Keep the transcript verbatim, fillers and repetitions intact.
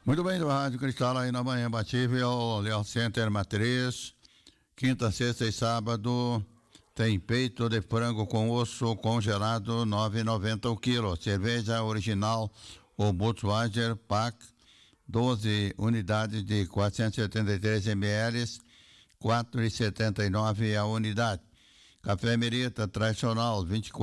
Muito bem, do Rádio Cristal aí na manhã batível, Leal Center Matriz, quinta, sexta e sábado, tem peito de frango com osso congelado, nove reais e noventa centavos o quilo. Cerveja original, o Budweiser Pack, doze unidades de quatrocentos e setenta e três mililitros, quatro reais e setenta e nove centavos a unidade. Café Merita tradicional, vinte e quatro